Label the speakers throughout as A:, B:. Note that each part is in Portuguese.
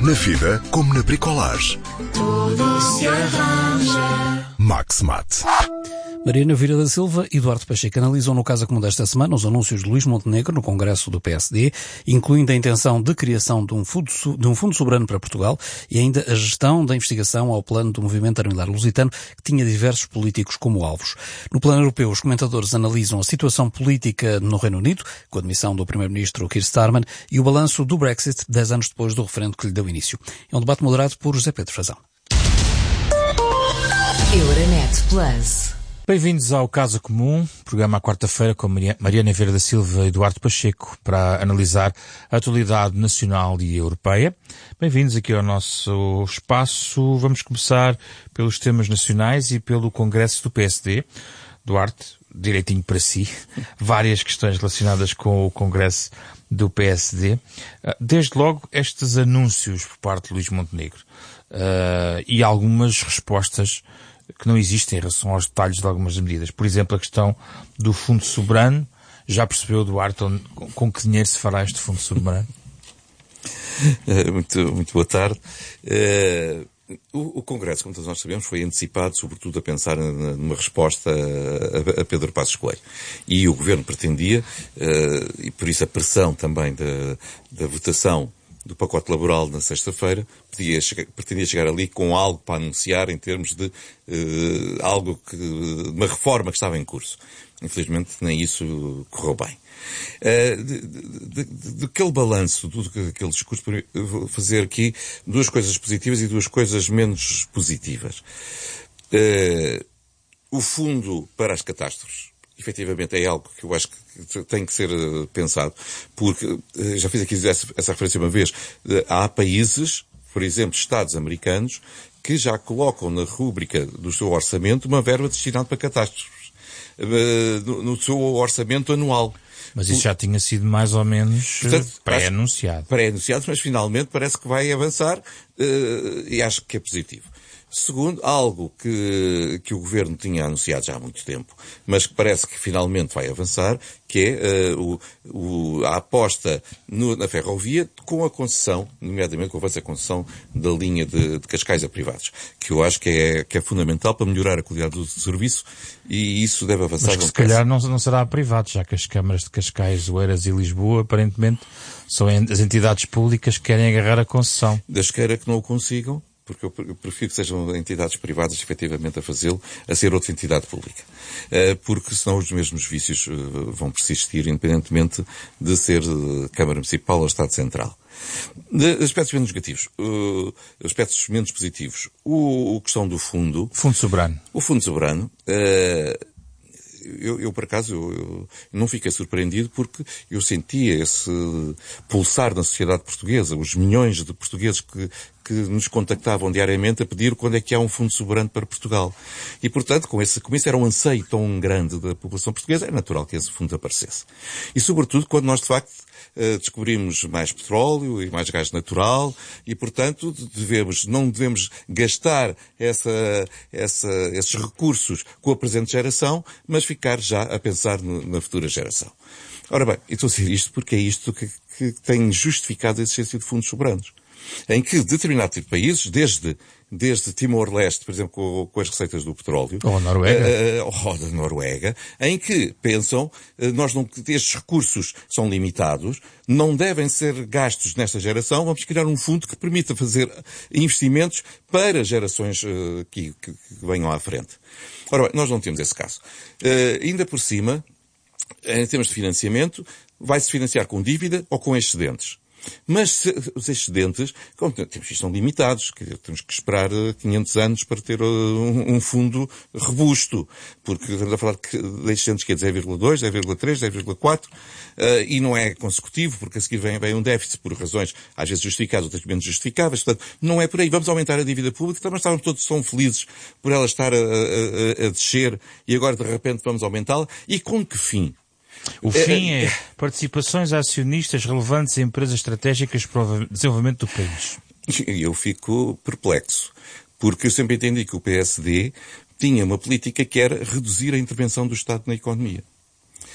A: Na vida, como na bricolage.
B: Tudo se arranja.
A: Max-Mate.
C: Mariana Vieira da Silva e Eduardo Pacheco analisam no Casa Comum desta semana os anúncios de Luís Montenegro no Congresso do PSD, incluindo a intenção de criação de um fundo soberano para Portugal e ainda a gestão da investigação ao plano do movimento armilar lusitano, que tinha diversos políticos como alvos. No plano europeu, os comentadores analisam a situação política no Reino Unido, com a demissão do primeiro-ministro Keir Starmer, e o balanço do Brexit 10 anos depois do referendo que lhe deu início. É um debate moderado por José Pedro Frazão.
D: Euronet Plus.
E: Bem-vindos ao Casa Comum, programa à quarta-feira com Mariana Vieira da Silva e Eduardo Pacheco para analisar a atualidade nacional e europeia. Bem-vindos aqui ao nosso espaço. Vamos começar pelos temas nacionais e pelo Congresso do PSD. Duarte, direitinho para si, várias questões relacionadas com o Congresso do PSD. Desde logo, estes anúncios por parte de Luís Montenegro e algumas respostas que não existem em relação aos detalhes de algumas medidas. Por exemplo, a questão do Fundo Soberano. Já percebeu, Duarte, com que dinheiro se fará este Fundo Soberano?
F: Muito boa tarde. O Congresso, como todos nós sabemos, foi antecipado, sobretudo a pensar numa resposta a Pedro Passos Coelho. E o Governo pretendia, e por isso a pressão também da votação do pacote laboral na sexta-feira, pretendia chegar ali com algo para anunciar em termos de uma reforma que estava em curso. Infelizmente, nem isso correu bem. Daquele balanço, daquele discurso, vou fazer aqui duas coisas positivas e duas coisas menos positivas. O fundo para as catástrofes, efetivamente, é algo que eu acho que tem que ser pensado, porque, já fiz aqui essa referência uma vez, há países, por exemplo, Estados americanos, que já colocam na rúbrica do seu orçamento uma verba destinada para catástrofes, no seu orçamento anual.
E: Mas isso já tinha sido mais ou menos pré-anunciado.
F: Pré-anunciado, mas finalmente parece que vai avançar, e acho que é positivo. Segundo, algo que o Governo tinha anunciado já há muito tempo, mas que parece que finalmente vai avançar, que é a aposta na ferrovia com a concessão, nomeadamente com a concessão da linha de Cascais a privados, que eu acho que é fundamental para melhorar a qualidade do serviço, e isso deve avançar.
E: Mas que se calhar não será a privados, já que as câmaras de Cascais, Oeiras e Lisboa, aparentemente, são as entidades públicas que querem agarrar a concessão.
F: Das queira que não o consigam, porque eu prefiro que sejam entidades privadas efetivamente a fazê-lo, a ser outra entidade pública. Porque senão os mesmos vícios vão persistir, independentemente de ser Câmara Municipal ou Estado Central. Aspectos menos negativos. Aspectos menos positivos. A questão do fundo.
E: Fundo Soberano.
F: O Fundo Soberano. Eu por acaso, eu não fiquei surpreendido, porque eu sentia esse pulsar na sociedade portuguesa, os milhões de portugueses que nos contactavam diariamente a pedir quando é que há um fundo soberano para Portugal. E, portanto, com isso era um anseio tão grande da população portuguesa, é natural que esse fundo aparecesse. E, sobretudo, quando nós, de facto, descobrimos mais petróleo e mais gás natural, e, portanto, não devemos gastar esses recursos com a presente geração, mas ficar já a pensar na futura geração. Ora bem, e estou a dizer isto porque é isto que tem justificado a existência de fundos soberanos, em que determinados tipos de países, desde Timor-Leste, por exemplo, com as receitas do petróleo,
E: ou a Noruega,
F: ou da Noruega, em que pensam, estes recursos são limitados, não devem ser gastos nesta geração, vamos criar um fundo que permita fazer investimentos para gerações que venham à frente. Ora bem, nós não temos esse caso. Ainda por cima, em termos de financiamento, vai-se financiar com dívida ou com excedentes. Mas os excedentes, como temos, são limitados, temos que esperar 500 anos para ter um fundo robusto, porque estamos a falar de excedentes que é de 0,2, 0,3, 0,4, e não é consecutivo, porque a seguir vem um déficit por razões às vezes justificadas, outras menos justificáveis, portanto, não é por aí. Vamos aumentar a dívida pública, também estávamos todos tão felizes por ela estar a descer, e agora de repente vamos aumentá-la, e com que fim?
E: O fim é participações acionistas relevantes em empresas estratégicas para o desenvolvimento do país.
F: Eu fico perplexo, porque eu sempre entendi que o PSD tinha uma política que era reduzir a intervenção do Estado na economia.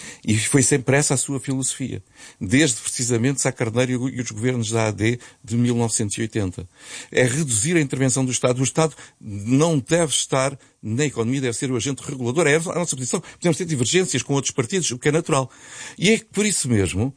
F: E foi sempre essa a sua filosofia. Desde, precisamente, Sá Carneiro e os governos da AD de 1980. É reduzir a intervenção do Estado. O Estado não deve estar na economia, deve ser o agente regulador. É a nossa posição. Podemos ter divergências com outros partidos, o que é natural. E é por isso mesmo,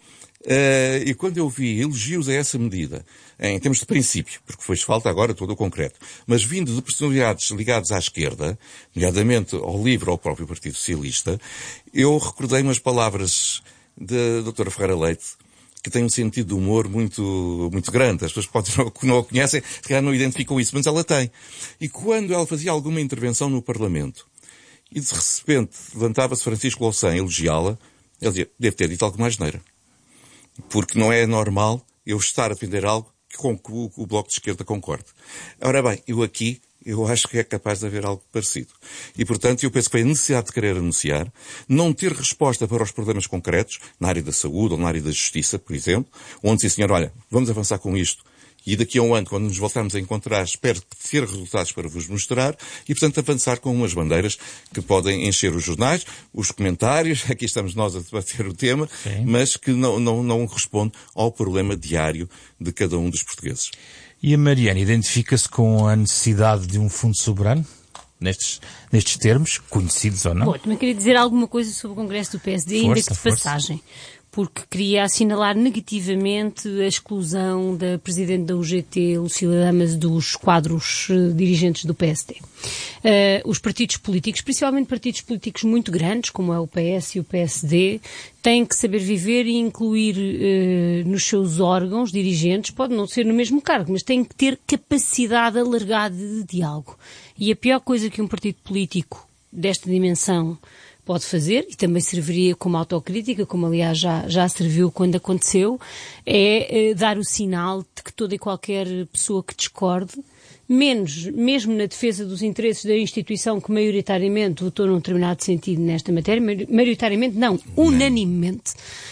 F: e quando eu vi elogios a essa medida, em termos de princípio, porque foi falta agora todo o concreto, mas vindo de personalidades ligadas à esquerda, nomeadamente ao LIVRE ou ao próprio Partido Socialista, eu recordei umas palavras da doutora Ferreira Leite, que tem um sentido de humor muito, muito grande. As pessoas que não a conhecem, se calhar não identificam isso, mas ela tem. E quando ela fazia alguma intervenção no Parlamento, e de repente levantava-se Francisco Louçã a elogiá-la, ele dizia, deve ter dito alguma asneira. Porque não é normal eu estar a defender algo com que o Bloco de Esquerda concorde. Ora bem, eu acho que é capaz de haver algo parecido. E, portanto, eu penso que foi a necessidade de querer anunciar, não ter resposta para os problemas concretos, na área da saúde ou na área da justiça, por exemplo, onde diz, senhor, olha, vamos avançar com isto. E daqui a um ano, quando nos voltarmos a encontrar, espero ter resultados para vos mostrar e, portanto, avançar com umas bandeiras que podem encher os jornais, os comentários, aqui estamos nós a debater o tema, sim, mas que não responde ao problema diário de cada um dos portugueses.
E: E a Mariana identifica-se com a necessidade de um fundo soberano? Nestes termos, conhecidos ou não?
G: Bom, também queria dizer alguma coisa sobre o Congresso do PSD, ainda que de passagem. Porque queria assinalar negativamente a exclusão da Presidente da UGT, Lucília Lamas, dos quadros dirigentes do PSD. Os partidos políticos, principalmente partidos políticos muito grandes, como é o PS e o PSD, têm que saber viver e incluir nos seus órgãos dirigentes, pode não ser no mesmo cargo, mas têm que ter capacidade alargada de diálogo. E a pior coisa que um partido político desta dimensão pode fazer, e também serviria como autocrítica, como aliás já serviu quando aconteceu, é dar o sinal de que toda e qualquer pessoa que discorde, mesmo na defesa dos interesses da instituição que maioritariamente votou num determinado sentido nesta matéria, maioritariamente não, unanimemente,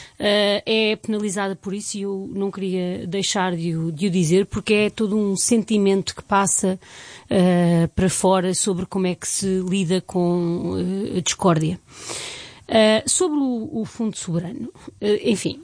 G: é penalizada por isso, e eu não queria deixar de o dizer, porque é todo um sentimento que passa para fora sobre como é que se lida com a discórdia. Sobre o Fundo Soberano, enfim,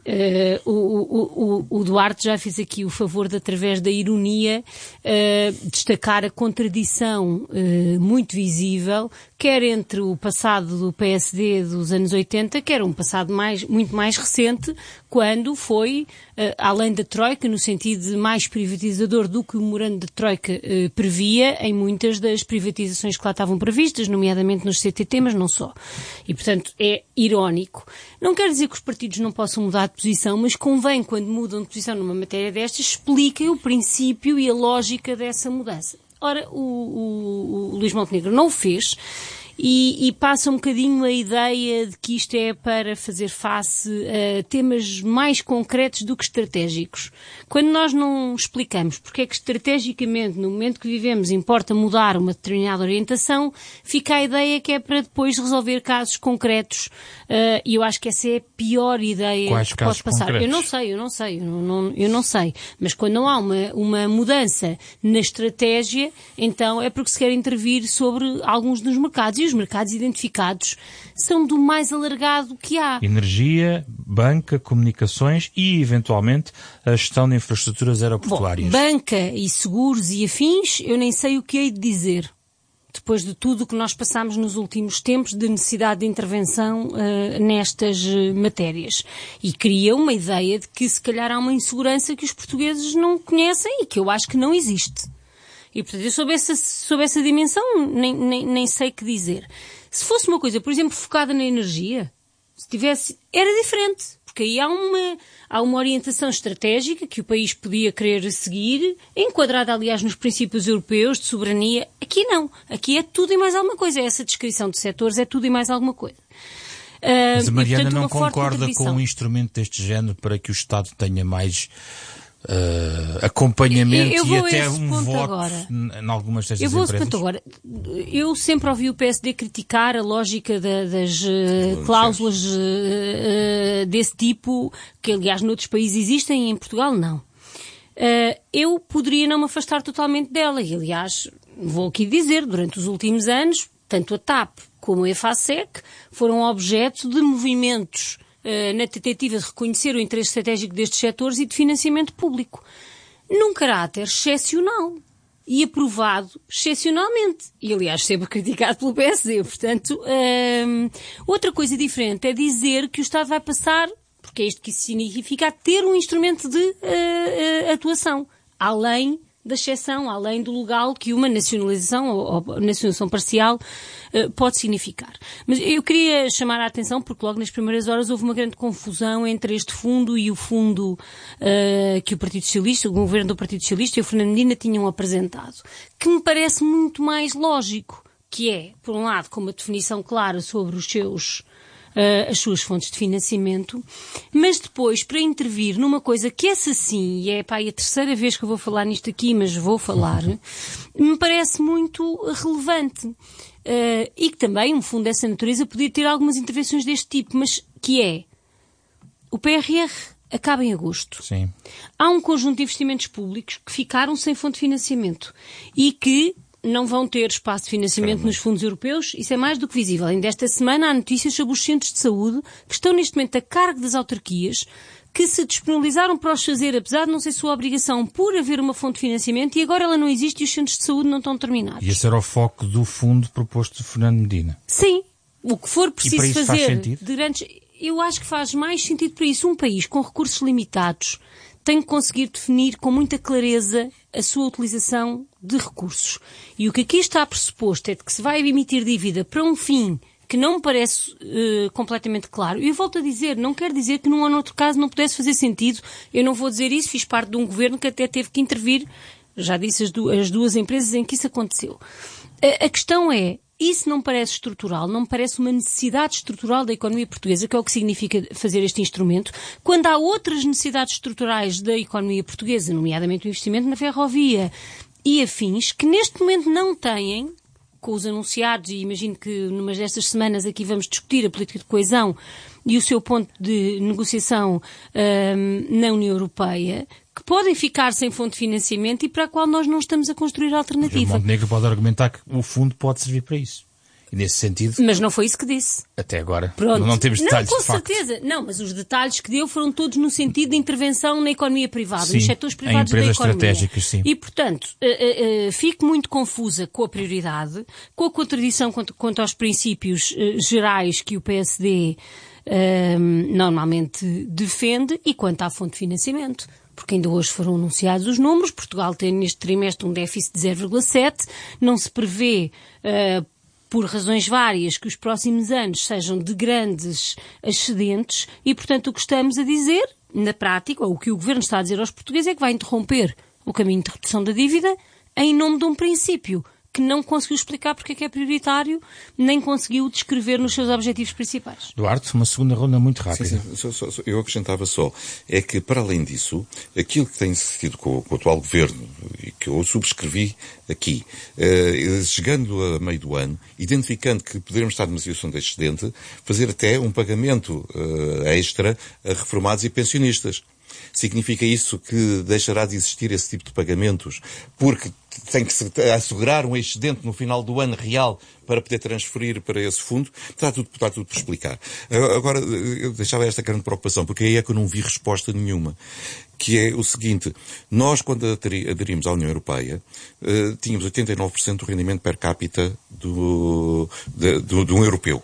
G: o Duarte já fez aqui o favor de, através da ironia, destacar a contradição muito visível, quer entre o passado do PSD dos anos 80, quer um passado muito mais recente, quando foi, além da Troika, no sentido de mais privatizador do que o memorando da Troika previa, em muitas das privatizações que lá estavam previstas, nomeadamente nos CTT, mas não só. E, portanto, é irónico. Não quer dizer que os partidos não possam mudar de posição, mas convém, quando mudam de posição numa matéria destas, expliquem o princípio e a lógica dessa mudança. Ora, o Luís Montenegro não o fez, e passa um bocadinho a ideia de que isto é para fazer face a temas mais concretos do que estratégicos. Quando nós não explicamos porque é que estrategicamente, no momento que vivemos, importa mudar uma determinada orientação, fica a ideia que é para depois resolver casos concretos, e eu acho que essa é a pior ideia que pode passar. Concretos? Eu não sei. Mas quando não há uma mudança na estratégia, então é porque se quer intervir sobre alguns dos mercados. E os mercados identificados são do mais alargado que há.
E: Energia, banca, comunicações e, eventualmente, a gestão de infraestruturas aeroportuárias.
G: Bom, banca e seguros e afins, eu nem sei o que hei de dizer. Depois de tudo o que nós passamos nos últimos tempos de necessidade de intervenção nestas matérias. E cria uma ideia de que, se calhar, há uma insegurança que os portugueses não conhecem e que eu acho que não existe. E, portanto, eu sobre essa dimensão nem sei o que dizer. Se fosse uma coisa, por exemplo, focada na energia, se tivesse, era diferente. Porque aí há uma orientação estratégica que o país podia querer seguir, enquadrada, aliás, nos princípios europeus de soberania. Aqui não. Aqui é tudo e mais alguma coisa. Essa descrição de setores é tudo e mais alguma coisa.
E: Mas a Mariana não concorda com um instrumento deste género para que o Estado tenha mais acompanhamento e até um voto em algumas destas empresas?
G: Agora. Eu sempre ouvi o PSD criticar a lógica das cláusulas desse tipo, que aliás noutros países existem e em Portugal não. Eu poderia não me afastar totalmente dela e aliás, vou aqui dizer, durante os últimos anos, tanto a TAP como a EFASEC, foram objeto de movimentos na tentativa de reconhecer o interesse estratégico destes setores e de financiamento público, num caráter excepcional e aprovado excepcionalmente. E, aliás, sempre criticado pelo PSD. Portanto, outra coisa diferente é dizer que o Estado vai passar, porque é isto que isso significa, a ter um instrumento de atuação, além da exceção, além do legal que uma nacionalização ou nacionalização parcial pode significar. Mas eu queria chamar a atenção, porque logo nas primeiras horas houve uma grande confusão entre este fundo e o fundo que o Partido Socialista, o governo do Partido Socialista e o Fernando Medina tinham apresentado, que me parece muito mais lógico, que é, por um lado, com uma definição clara sobre as suas fontes de financiamento, mas depois para intervir numa coisa que essa sim, e é a terceira vez que eu vou falar nisto aqui, mas vou falar, me parece muito relevante. E que também, um fundo dessa natureza, podia ter algumas intervenções deste tipo, mas que é, o PRR acaba em agosto.
E: Sim.
G: Há um conjunto de investimentos públicos que ficaram sem fonte de financiamento e que não vão ter espaço de financiamento nos fundos europeus, isso é mais do que visível. Ainda esta semana há notícias sobre os centros de saúde que estão neste momento a cargo das autarquias, que se disponibilizaram para os fazer, apesar de não ser sua obrigação, por haver uma fonte de financiamento, e agora ela não existe e os centros de saúde não estão terminados.
E: E esse era o foco do fundo proposto de Fernando Medina.
G: Sim. O que for preciso fazer
E: faz sentido?
G: Eu acho que faz mais sentido para isso. Um país com recursos limitados tem que conseguir definir com muita clareza a sua utilização de recursos. E o que aqui está pressuposto é de que se vai emitir dívida para um fim que não me parece completamente claro. E eu volto a dizer, não quer dizer que num ou noutro caso não pudesse fazer sentido. Eu não vou dizer isso, fiz parte de um governo que até teve que intervir, já disse as duas empresas em que isso aconteceu. A questão é, isso não me parece estrutural, não me parece uma necessidade estrutural da economia portuguesa, que é o que significa fazer este instrumento, quando há outras necessidades estruturais da economia portuguesa, nomeadamente o investimento na ferrovia e afins, que neste momento não têm, com os anunciados, e imagino que numa destas semanas aqui vamos discutir a política de coesão e o seu ponto de negociação na União Europeia, que podem ficar sem fonte de financiamento e para a qual nós não estamos a construir alternativa.
E: O Montenegro pode argumentar que o fundo pode servir para isso. E nesse sentido...
G: Mas não foi isso que disse.
E: Até agora.
G: Pronto.
E: Não temos detalhes,
G: não, com
E: de facto.
G: certeza. Não, mas os detalhes que deu foram todos no sentido de intervenção na economia privada,
E: sim,
G: nos setores privados da economia.
E: Em empresas estratégicas, sim.
G: E, portanto, fico muito confusa com a prioridade, com a contradição quanto aos princípios gerais que o PSD normalmente defende e quanto à fonte de financiamento. Porque ainda hoje foram anunciados os números. Portugal tem neste trimestre um déficit de 0,7. Não se prevê, por razões várias, que os próximos anos sejam de grandes excedentes e, portanto, o que estamos a dizer, na prática, ou o que o Governo está a dizer aos portugueses é que vai interromper o caminho de redução da dívida em nome de um princípio que não conseguiu explicar porque é que é prioritário, nem conseguiu descrever nos seus objetivos principais.
E: Duarte, uma segunda ronda muito rápida.
F: Sim. Eu acrescentava só, é que, para além disso, aquilo que tem sido com o atual Governo, e que eu subscrevi aqui, chegando a meio do ano, identificando que poderíamos estar numa situação de excedente, fazer até um pagamento extra a reformados e pensionistas. Significa isso que deixará de existir esse tipo de pagamentos, porque tem que se assegurar um excedente no final do ano real para poder transferir para esse fundo? Está tudo por explicar. Agora, eu deixava esta grande preocupação, porque aí é que eu não vi resposta nenhuma. Que é o seguinte, nós quando aderimos à União Europeia, tínhamos 89% do rendimento per capita de um europeu.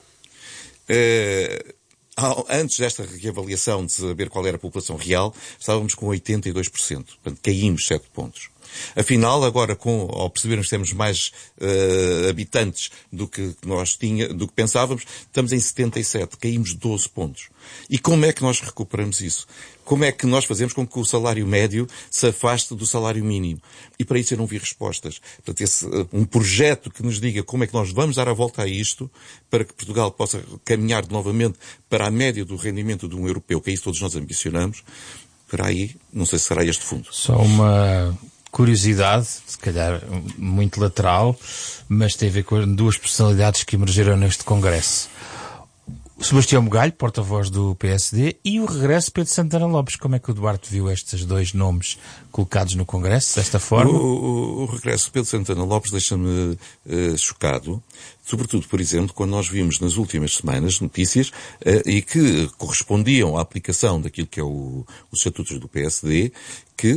F: Antes desta reavaliação de saber qual era a população real, estávamos com 82%. Portanto, caímos 7 pontos. Afinal, agora, ao percebermos que temos mais habitantes do que pensávamos, estamos em 77, caímos 12 pontos. E como é que nós recuperamos isso? Como é que nós fazemos com que o salário médio se afaste do salário mínimo? E para isso eu não vi respostas. Portanto, um projeto que nos diga como é que nós vamos dar a volta a isto, para que Portugal possa caminhar novamente para a média do rendimento de um europeu, que é isso que todos nós ambicionamos, para aí, não sei se será este fundo.
E: Só uma curiosidade, se calhar muito lateral, mas tem a ver com duas personalidades que emergeram neste Congresso. Sebastião Bugalho, porta-voz do PSD, e o regresso de Pedro Santana Lopes. Como é que o Duarte viu estes dois nomes colocados no Congresso, desta forma?
F: O regresso de Pedro Santana Lopes deixa-me chocado, sobretudo, por exemplo, quando nós vimos nas últimas semanas notícias e que correspondiam à aplicação daquilo que é os estatutos do PSD, que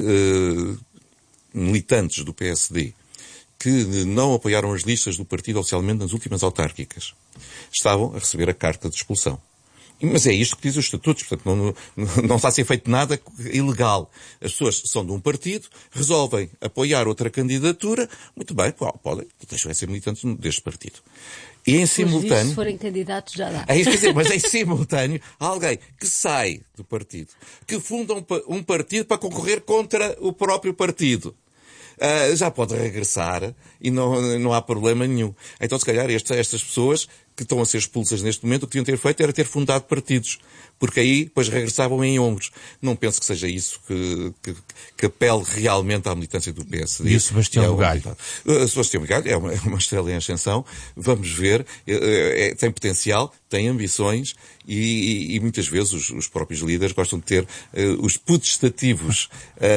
F: militantes do PSD que não apoiaram as listas do partido oficialmente nas últimas autárquicas estavam a receber a carta de expulsão. Mas é isto que diz os estatutos, portanto não está a ser feito nada ilegal. As pessoas são de um partido, resolvem apoiar outra candidatura, muito bem, podem, deixam de ser militantes deste partido. E em simultâneo...
G: Se forem candidatos já dá.
F: É isso que quer dizer, mas em simultâneo, alguém que sai do partido, que funda um partido para concorrer contra o próprio partido, já pode regressar e não há problema nenhum. Então, se calhar, estas pessoas que estão a ser expulsas neste momento, o que deviam ter feito era ter fundado partidos, porque aí depois regressavam em ombros. Não penso que seja isso que apele realmente à militância do PSD.
E: E o Sebastião Bugalho?
F: O Sebastião Bugalho é uma estrela em ascensão. Vamos ver, tem potencial, tem ambições e muitas vezes os próprios líderes gostam de ter os putestativos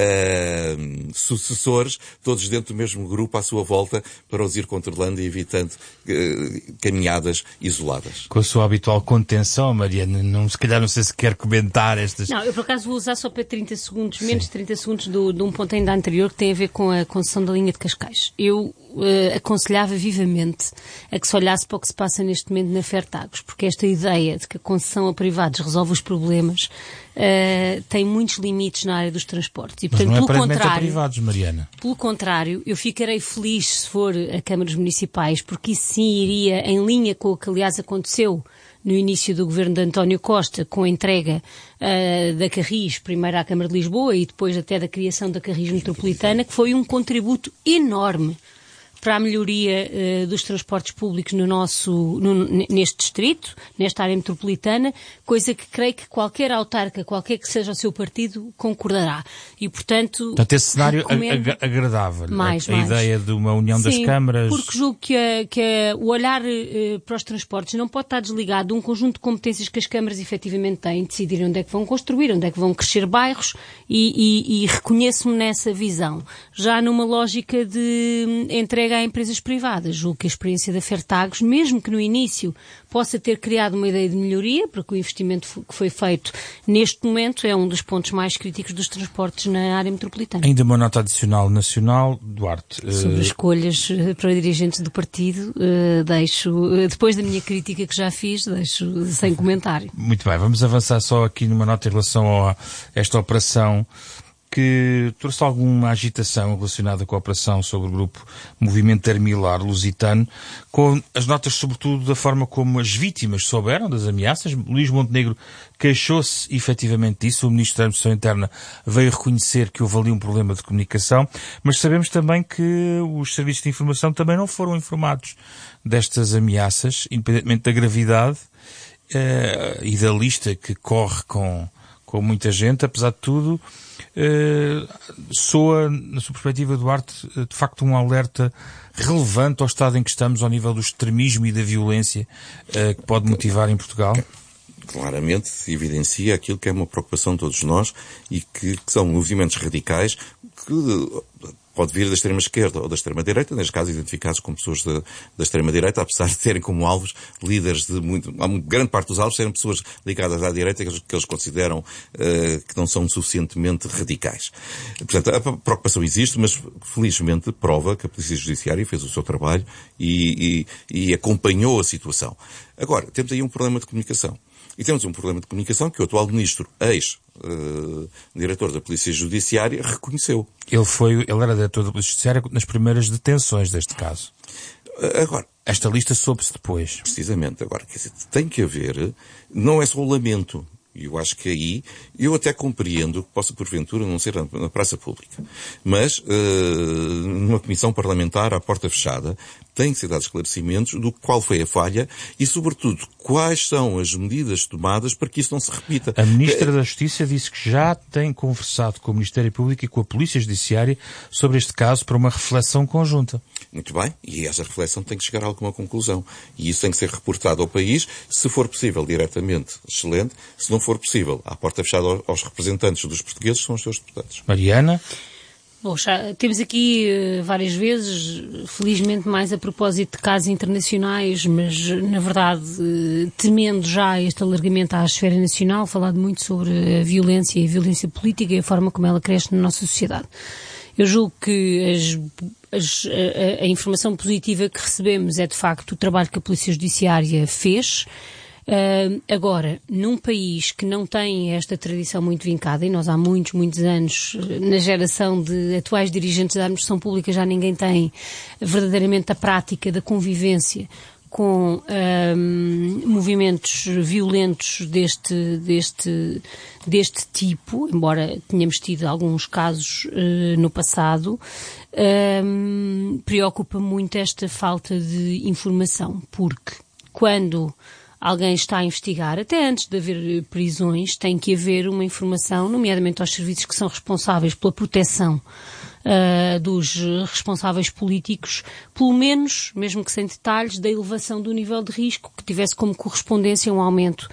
F: sucessores, todos dentro do mesmo grupo à sua volta, para os ir controlando e evitando caminhadas isoladas.
E: Com a sua habitual contenção, Mariana, se calhar não sei se quer comentar estas...
G: Não, eu por acaso vou usar só para 30 segundos, menos de 30 segundos de um ponto ainda anterior, que tem a ver com a concessão da linha de Cascais. Eu aconselhava vivamente a que se olhasse para o que se passa neste momento na Fertagos, porque esta ideia de que a concessão a privados resolve os problemas tem muitos limites na área dos transportes. E, portanto,
E: mas não é aparentemente a privados, Mariana.
G: Pelo contrário, eu ficarei feliz se for a câmaras municipais, porque isso sim iria em linha com o que, aliás, aconteceu no início do governo de António Costa, com a entrega da Carris, primeiro à Câmara de Lisboa e depois até da criação da Carris Metropolitana, que foi um contributo enorme para a melhoria dos transportes públicos neste distrito, nesta área metropolitana, coisa que creio que qualquer autarca, qualquer que seja o seu partido, concordará. E, portanto
E: esse cenário agradável. A ideia de uma união das câmaras...
G: porque julgo que o olhar para os transportes não pode estar desligado de um conjunto de competências que as câmaras efetivamente têm, decidirem onde é que vão construir, onde é que vão crescer bairros e reconheço-me nessa visão. Já numa lógica de entrega a empresas privadas, julgo que a experiência da Fertagos, mesmo que no início possa ter criado uma ideia de melhoria, porque o investimento que foi feito neste momento é um dos pontos mais críticos dos transportes na área metropolitana.
E: Ainda uma nota adicional nacional, Duarte.
G: Sobre escolhas para dirigentes do partido, depois da minha crítica que já fiz, deixo sem comentário.
E: Muito bem, vamos avançar só aqui numa nota em relação a esta operação que trouxe alguma agitação relacionada com a operação sobre o grupo Movimento Armilar Lusitano, com as notas sobretudo da forma como as vítimas souberam das ameaças. Luís Montenegro queixou-se efetivamente disso, o Ministro da Administração Interna veio reconhecer que houve ali um problema de comunicação, mas sabemos também que os serviços de informação também não foram informados destas ameaças, independentemente da gravidade e da lista que corre com muita gente. Apesar de tudo, soa, na sua perspectiva, Duarte, de facto um alerta relevante ao estado em que estamos ao nível do extremismo e da violência que pode motivar em Portugal?
F: Claramente evidencia aquilo que é uma preocupação de todos nós e que são movimentos radicais que pode vir da extrema-esquerda ou da extrema-direita, neste caso identificados como pessoas da extrema-direita, apesar de terem como alvos líderes uma grande parte dos alvos serem pessoas ligadas à direita que eles consideram que não são suficientemente radicais. Portanto, a preocupação existe, mas felizmente prova que a Polícia Judiciária fez o seu trabalho e acompanhou a situação. Agora, temos aí um problema de comunicação. E temos um problema de comunicação que o atual ministro, diretor da Polícia Judiciária, reconheceu.
E: Ele era diretor da Polícia Judiciária nas primeiras detenções deste caso.
F: Agora,
E: esta lista soube-se depois.
F: Precisamente. Agora, quer dizer, tem que haver, não é só o lamento. E eu acho que aí, eu até compreendo que possa, porventura, não ser na praça pública. Mas, numa comissão parlamentar à porta fechada, têm que ser dados esclarecimentos do qual foi a falha e, sobretudo, quais são as medidas tomadas para que isso não se repita.
E: A Ministra da Justiça disse que já tem conversado com o Ministério Público e com a Polícia Judiciária sobre este caso para uma reflexão conjunta.
F: Muito bem, e essa reflexão tem que chegar a alguma conclusão. E isso tem que ser reportado ao país, se for possível diretamente, excelente, se não for possível, à porta fechada aos representantes dos portugueses, são os seus deputados.
E: Mariana?
G: Bom, já temos aqui várias vezes, felizmente mais a propósito de casos internacionais, mas na verdade temendo já este alargamento à esfera nacional, falado muito sobre a violência e a violência política e a forma como ela cresce na nossa sociedade. Eu julgo que a informação positiva que recebemos é de facto o trabalho que a Polícia Judiciária fez. Agora, num país que não tem esta tradição muito vincada, e nós há muitos anos, na geração de atuais dirigentes da administração pública, já ninguém tem verdadeiramente a prática da convivência com movimentos violentos deste tipo, embora tenhamos tido alguns casos no passado, preocupa muito esta falta de informação, porque quando alguém está a investigar, até antes de haver prisões, tem que haver uma informação, nomeadamente aos serviços que são responsáveis pela proteção dos responsáveis políticos, pelo menos, mesmo que sem detalhes, da elevação do nível de risco, que tivesse como correspondência um aumento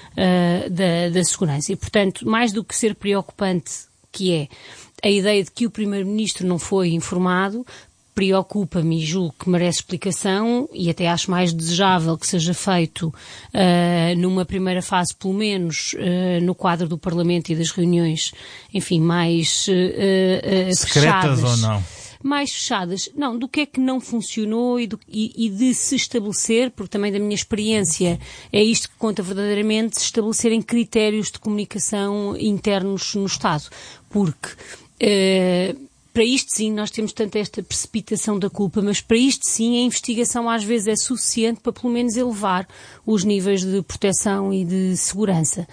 G: da segurança. E, portanto, mais do que ser preocupante, que é a ideia de que o Primeiro-Ministro não foi informado, preocupa-me e julgo que merece explicação e até acho mais desejável que seja feito numa primeira fase, pelo menos no quadro do Parlamento e das reuniões, enfim, mais
E: secretas
G: fechadas.
E: Ou não?
G: Mais fechadas. Não, do que é que não funcionou e de se estabelecer, porque também da minha experiência é isto que conta verdadeiramente, se estabelecerem critérios de comunicação internos no Estado. Porque para isto sim, nós temos tanto esta precipitação da culpa, mas para isto sim a investigação às vezes é suficiente para pelo menos elevar os níveis de proteção e de segurança.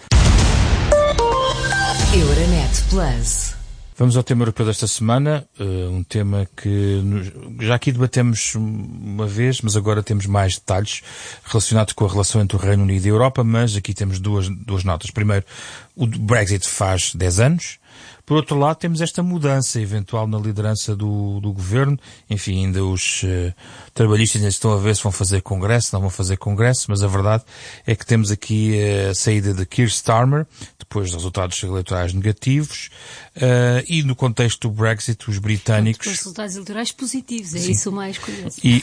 D: Euronet Plus.
E: Vamos ao tema europeu desta semana, um tema que já aqui debatemos uma vez, mas agora temos mais detalhes relacionados com a relação entre o Reino Unido e a Europa, mas aqui temos duas notas. Primeiro, o Brexit faz 10 anos. Por outro lado, temos esta mudança eventual na liderança do governo. Enfim, ainda os trabalhistas ainda estão a ver se vão fazer congresso, não vão fazer congresso, mas a verdade é que temos aqui a saída de Keir Starmer, depois de resultados eleitorais negativos, e no contexto do Brexit, os britânicos...
G: Depois de resultados eleitorais positivos, é sim. Isso o mais curioso.
E: E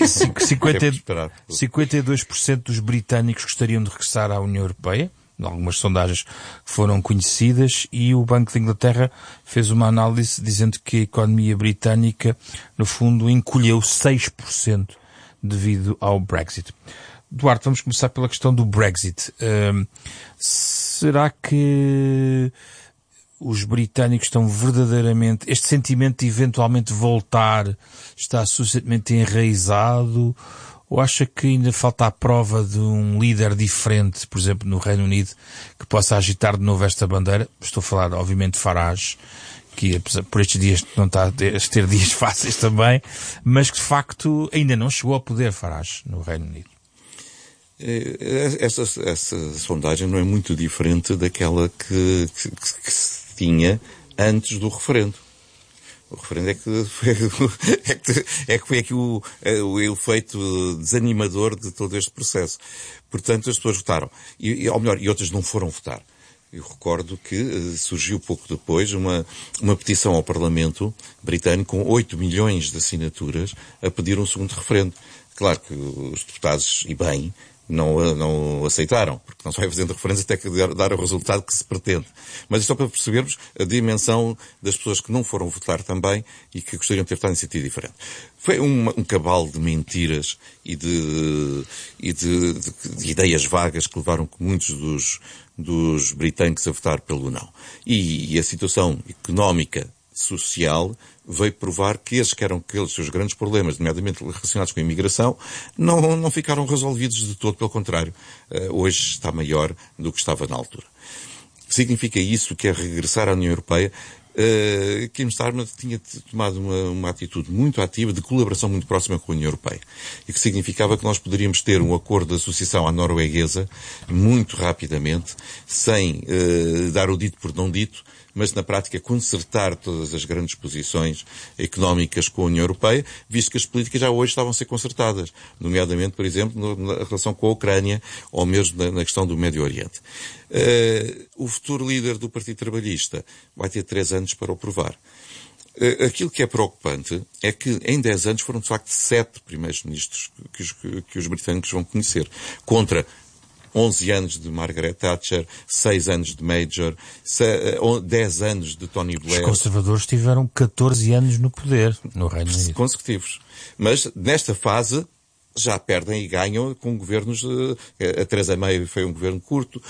E: 52% dos britânicos gostariam de regressar à União Europeia. Algumas sondagens foram conhecidas e o Banco de Inglaterra fez uma análise dizendo que a economia britânica, no fundo, encolheu 6% devido ao Brexit. Duarte, vamos começar pela questão do Brexit. Será que os britânicos estão verdadeiramente... Este sentimento de eventualmente voltar está suficientemente enraizado? Ou acha que ainda falta a prova de um líder diferente, por exemplo, no Reino Unido, que possa agitar de novo esta bandeira? Estou a falar, obviamente, de Farage, que por estes dias não está a ter dias fáceis também, mas que de facto ainda não chegou ao poder, Farage, no Reino Unido.
F: Essa sondagem não é muito diferente daquela que se tinha antes do referendo. O referendo é que foi aqui o efeito desanimador de todo este processo. Portanto, as pessoas votaram. E outras não foram votar. Eu recordo que surgiu pouco depois uma petição ao Parlamento britânico com 8 milhões de assinaturas a pedir um segundo referendo. Claro que os deputados, e bem, não aceitaram, porque não se vai fazendo referência até que dar o resultado que se pretende. Mas é só para percebermos a dimensão das pessoas que não foram votar também e que gostariam de ter votado em sentido diferente. Foi um cabal de mentiras e de ideias vagas que levaram muitos dos britânicos a votar pelo não. E a situação económica, social, veio provar que esses que eram aqueles seus grandes problemas, nomeadamente relacionados com a imigração, não ficaram resolvidos de todo, pelo contrário. Hoje está maior do que estava na altura. Significa isso que é regressar à União Europeia? Keir Starmer tinha tomado uma atitude muito ativa de colaboração muito próxima com a União Europeia. E que significava que nós poderíamos ter um acordo de associação à norueguesa muito rapidamente, sem dar o dito por não dito, mas na prática consertar todas as grandes posições económicas com a União Europeia, visto que as políticas já hoje estavam a ser consertadas, nomeadamente, por exemplo, na relação com a Ucrânia ou mesmo na questão do Médio Oriente. O futuro líder do Partido Trabalhista vai ter 3 anos para o provar. Aquilo que é preocupante é que em 10 anos foram de facto 7 primeiros-ministros que os britânicos vão conhecer, contra 11 anos de Margaret Thatcher, 6 anos de Major, 10 anos de Tony Blair.
E: Os conservadores tiveram 14 anos no poder no Reino Unido.
F: Consecutivos. Mas nesta fase já perdem e ganham com governos... A Theresa May foi um governo curto,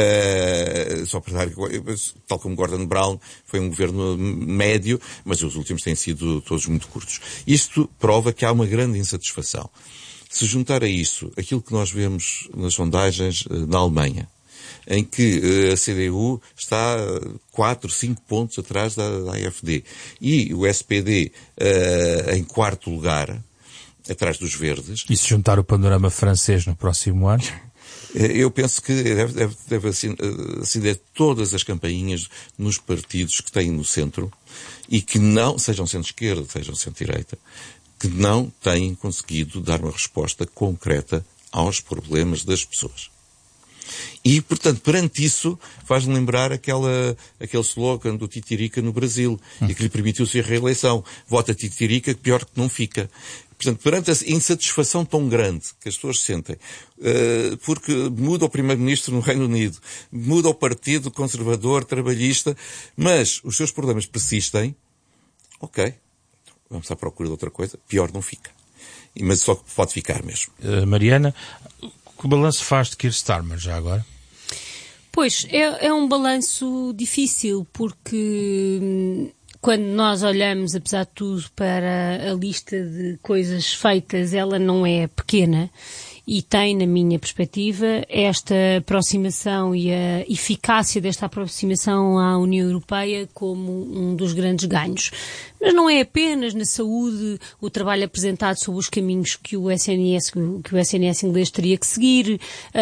F: só para dar, tal como Gordon Brown, foi um governo médio, mas os últimos têm sido todos muito curtos. Isto prova que há uma grande insatisfação. Se juntar a isso aquilo que nós vemos nas sondagens na Alemanha, em que a CDU está 4, 5 pontos atrás da AfD, e o SPD em 4º lugar, atrás dos verdes.
E: E se juntar o panorama francês no próximo ano?
F: Eu penso que deve acender todas as campainhas nos partidos que têm no centro e que não, sejam centro-esquerda, sejam centro-direita, que não têm conseguido dar uma resposta concreta aos problemas das pessoas. E, portanto, perante isso, faz-me lembrar aquele slogan do Titirica no Brasil, e que lhe permitiu ser reeleição. Vota Titirica, que pior que não fica. Portanto, perante a insatisfação tão grande que as pessoas sentem, porque muda o Primeiro-Ministro no Reino Unido, muda o Partido Conservador, Trabalhista, mas os seus problemas persistem, ok, vamos à procura de outra coisa, pior não fica. Mas só pode ficar mesmo.
E: Mariana, que balanço faz de Keir Starmer já agora?
G: Pois, é um balanço difícil, porque quando nós olhamos, apesar de tudo, para a lista de coisas feitas, ela não é pequena. E tem, na minha perspectiva, esta aproximação e a eficácia desta aproximação à União Europeia como um dos grandes ganhos. Mas não é apenas na saúde o trabalho apresentado sobre os caminhos que o SNS inglês teria que seguir,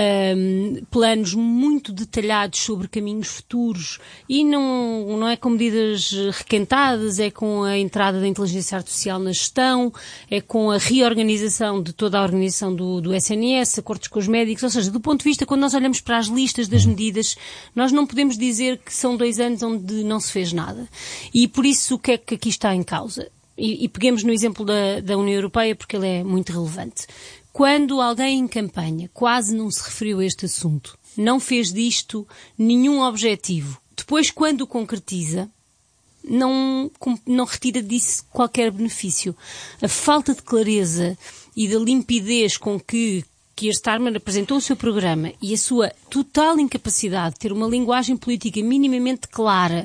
G: planos muito detalhados sobre caminhos futuros, e não é com medidas requentadas, é com a entrada da inteligência artificial na gestão, é com a reorganização de toda a organização do SNS, acordos com os médicos, ou seja, do ponto de vista, quando nós olhamos para as listas das medidas, nós não podemos dizer que são 2 anos onde não se fez nada. E por isso o que é que aqui está em causa? E peguemos no exemplo da União Europeia, porque ele é muito relevante. Quando alguém em campanha quase não se referiu a este assunto, não fez disto nenhum objetivo, depois quando o concretiza, não retira disso qualquer benefício. A falta de clareza e da limpidez com que Keir Starmer apresentou o seu programa e a sua total incapacidade de ter uma linguagem política minimamente clara,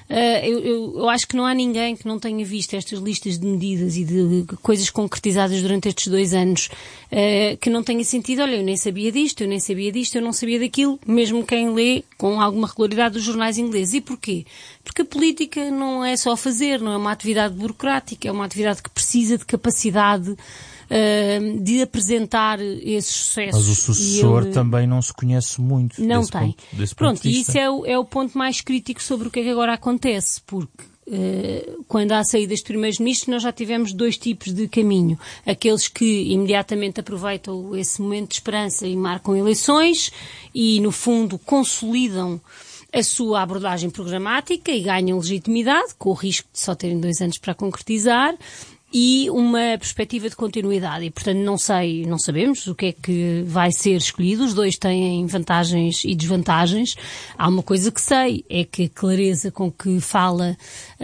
G: eu acho que não há ninguém que não tenha visto estas listas de medidas e de coisas concretizadas durante estes 2 anos que não tenha sentido, olha, eu nem sabia disto, eu não sabia daquilo, mesmo quem lê com alguma regularidade os jornais ingleses. E porquê? Porque a política não é só fazer, não é uma atividade burocrática, é uma atividade que precisa de capacidade de apresentar esses sucessos.
E: Mas o sucessor também não se conhece muito.
G: Não tem. Pronto,
E: e
G: isso é o ponto mais crítico sobre o que é que agora acontece, porque quando há saídas de primeiros-ministros nós já tivemos 2 tipos de caminho. Aqueles que imediatamente aproveitam esse momento de esperança e marcam eleições e, no fundo, consolidam a sua abordagem programática e ganham legitimidade, com o risco de só terem 2 anos para concretizar, e uma perspectiva de continuidade. E, portanto, não sabemos o que é que vai ser escolhido. Os 2 têm vantagens e desvantagens. Há uma coisa que sei, é que a clareza com que fala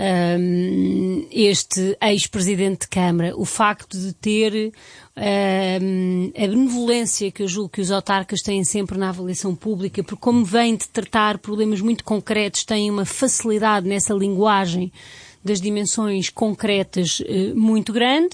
G: este ex-presidente de Câmara, o facto de ter a benevolência que eu julgo que os autarcas têm sempre na avaliação pública, porque como vêm de tratar problemas muito concretos, têm uma facilidade nessa linguagem das dimensões concretas muito grande,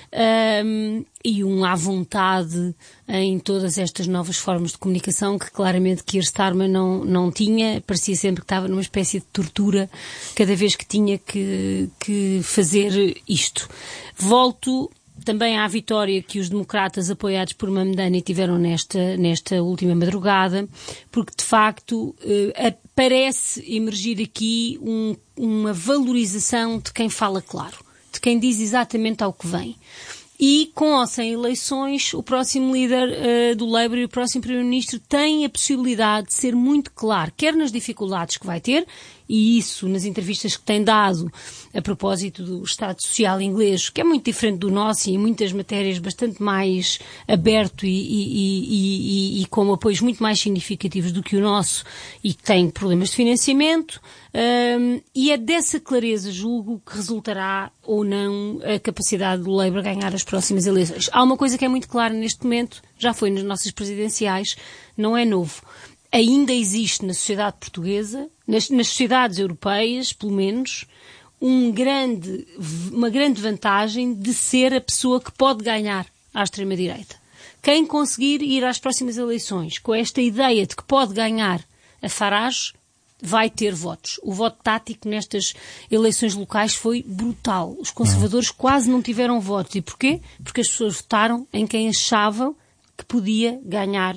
G: e à vontade em todas estas novas formas de comunicação que claramente Keir Starmer não tinha. Parecia sempre que estava numa espécie de tortura cada vez que tinha que fazer isto. Volto também à vitória que os democratas apoiados por Mamdani tiveram nesta última madrugada, porque de facto parece emergir aqui uma valorização de quem fala claro, de quem diz exatamente ao que vem. E, com ou sem eleições, o próximo líder do Labour e o próximo primeiro-ministro têm a possibilidade de ser muito claro, quer nas dificuldades que vai ter, e isso nas entrevistas que tem dado a propósito do Estado Social inglês, que é muito diferente do nosso e em muitas matérias bastante mais aberto e com apoios muito mais significativos do que o nosso, e que tem problemas de financiamento, e é dessa clareza, julgo, que resultará ou não a capacidade do Labour ganhar as próximas eleições. Há uma coisa que é muito clara neste momento, já foi nas nossas presidenciais, não é novo. Ainda existe na sociedade portuguesa, nas sociedades europeias, pelo menos, uma grande vantagem de ser a pessoa que pode ganhar à extrema-direita. Quem conseguir ir às próximas eleições com esta ideia de que pode ganhar a Farage vai ter votos. O voto tático nestas eleições locais foi brutal. Os conservadores quase não tiveram votos. E porquê? Porque as pessoas votaram em quem achavam que podia ganhar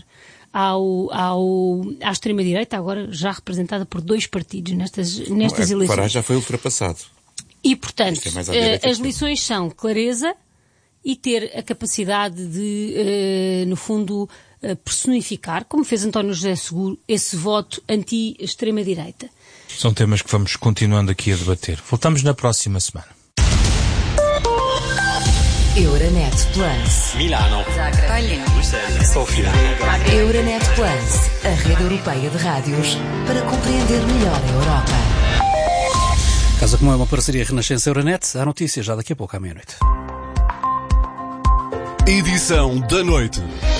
G: à extrema-direita, agora já representada por 2 partidos nestas eleições.
F: Farage já foi ultrapassado.
G: E, portanto, as lições são clareza e ter a capacidade de, no fundo, personificar, como fez António José Seguro, esse voto anti-extrema-direita.
E: São temas que vamos continuando aqui a debater. Voltamos na próxima semana.
D: Euronet Plus.
B: Milano.
D: Zagreb.
B: Bruxelas. Sofia.
D: Euronet Plus, a rede europeia de rádios para compreender melhor a Europa.
C: Casa Comum é uma parceria Renascença-Euronet. Há notícias já daqui a pouco à meia-noite.
A: Edição da noite.